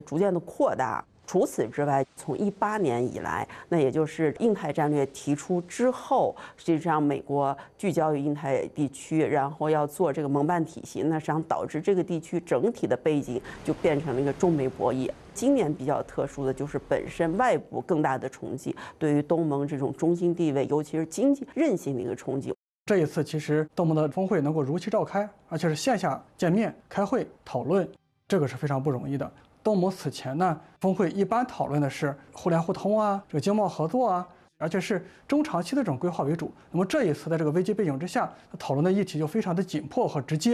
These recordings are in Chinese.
逐渐的扩大。除此之外，从18年以来，那也就是印太战略提出之后，实际上美国聚焦于印太地区，然后要做这个盟办体系，那实际上导致这个地区整体的背景就变成了一个中美博弈。今年比较特殊的就是本身外部更大的冲击，对于东盟这种中心地位，尤其是经济韧性的一个冲击。 这一次，其实东盟的峰会能够如期召开，而且是线下见面、开会、讨论，这个是非常不容易的。东盟此前呢，峰会一般讨论的是互联互通啊，这个经贸合作啊，而且是中长期的这种规划为主。那么这一次在这个危机背景之下，讨论的议题就非常的紧迫和直接。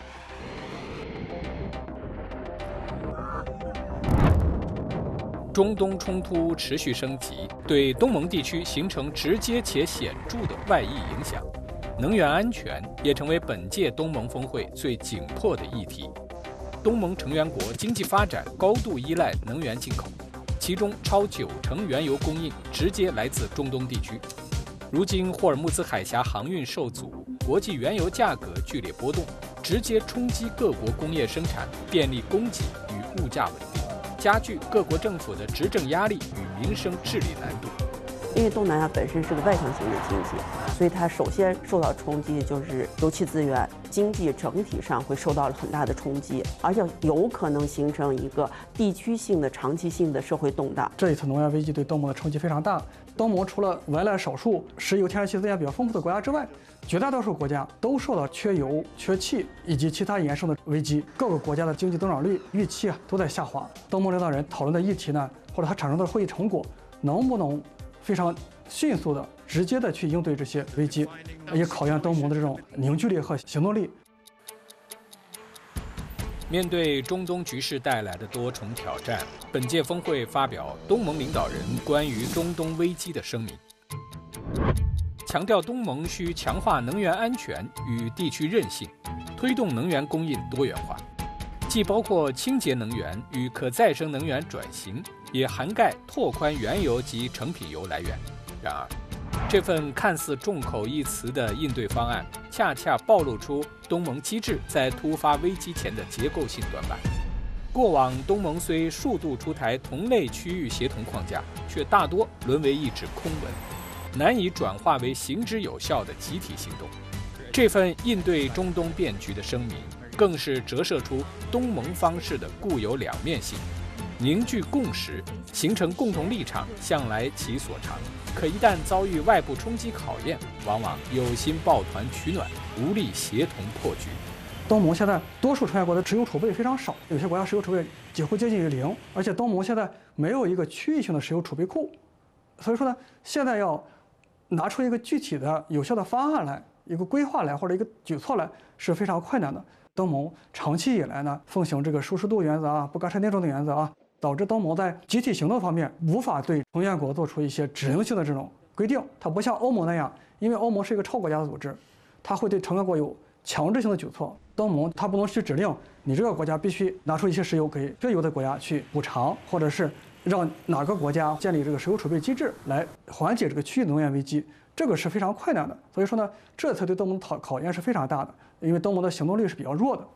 中东冲突持续升级，对东盟地区形成直接且显著的外溢影响。能源安全也成为本届东盟峰会最紧迫的议题。东盟成员国经济发展高度依赖能源进口，其中超90%原油供应直接来自中东地区。如今霍尔木兹海峡航运受阻，国际原油价格剧烈波动，直接冲击各国工业生产，便利供给与物价稳定，加剧各国政府的执政压力与民生治理难度。 因为东南亚本身是个外向型的经济，所以它首先受到冲击的就是油气资源，经济整体上会受到了很大的冲击，而且有可能形成一个地区性的长期性的社会动荡。 这一次能源危机对东盟的冲击非常大。东盟除了外来少数石油、天然气资源比较丰富的国家之外，绝大多数国家都受到缺油、缺气以及其他衍生的危机。各个国家的经济增长率预期都在下滑。东盟领导人讨论的议题呢，或者它产生的会议成果，能不能非常迅速的、直接的去应对这些危机，也考验东盟的这种凝聚力和行动力。 面对中东局势带来的多重挑战，本届峰会发表东盟领导人关于中东危机的声明，强调东盟需强化能源安全与地区韧性，推动能源供应多元化，既包括清洁能源与可再生能源转型，也涵盖拓宽原油及成品油来源。然而，这份看似众口一词的应对方案，恰恰暴露出东盟机制在突发危机前的结构性短板。过往东盟虽数度出台同类区域协同框架，却大多沦为一纸空文，难以转化为行之有效的集体行动。这份应对中东变局的声明，更是折射出东盟方式的固有两面性。凝聚共识，形成共同立场，向来其所长。可一旦遭遇外部冲击考验，往往有心抱团取暖，无力协同破局。 东盟现在多数成员国的石油储备非常少，有些国家石油储备几乎接近于零，而且东盟现在没有一个区域性的石油储备库，所以说呢，现在要拿出一个具体的有效的方案来，一个规划来，或者一个举措来，是非常困难的。东盟长期以来呢，奉行这个舒适度原则啊、不干涉内政的原则啊，导致东盟在集体行动方面无法对成员国做出一些指令性的这种规定。它不像欧盟那样，因为欧盟是一个超国家的组织，它会对成员国有强制性的举措。东盟它不能去指令你这个国家必须拿出一些石油给缺油的国家去补偿，或者是让哪个国家建立这个石油储备机制来缓解这个区域能源危机，这个是非常困难的。所以说呢，这次对东盟的考验是非常大的，因为东盟的行动力是比较弱的。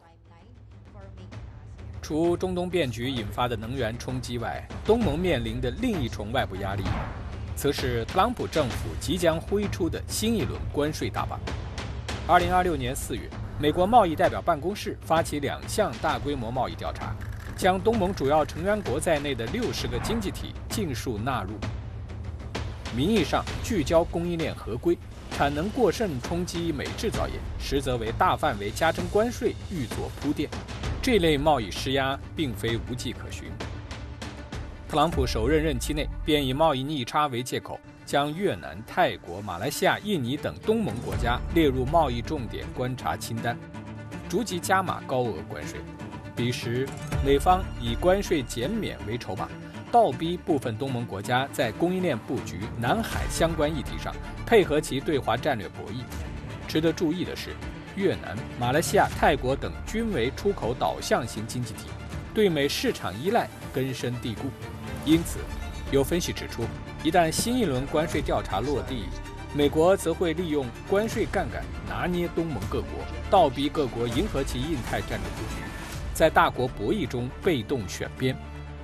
除中东变局引发的能源冲击外，东盟面临的另一重外部压力，则是特朗普政府即将挥出的新一轮关税大棒。2026年4月，美国贸易代表办公室发起2项大规模贸易调查，将东盟主要成员国在内的60个经济体尽数纳入。名义上聚焦供应链合规，产能过剩冲击美制造业，实则为大范围加征关税预做铺垫。这类贸易施压并非无迹可寻。特朗普首任任期内便以贸易逆差为借口，将越南、泰国、马来西亚、印尼等东盟国家列入贸易重点观察清单，逐级加码高额关税。彼时，美方以关税减免为筹码，倒逼部分东盟国家在供应链布局、南海相关议题上配合其对华战略博弈。值得注意的是，越南、马来西亚、泰国等均为出口导向型经济体，对美市场依赖根深蒂固。因此，有分析指出，一旦新一轮关税调查落地，美国则会利用关税杠杆拿捏东盟各国，倒逼各国迎合其印太战略布局，在大国博弈中被动选边。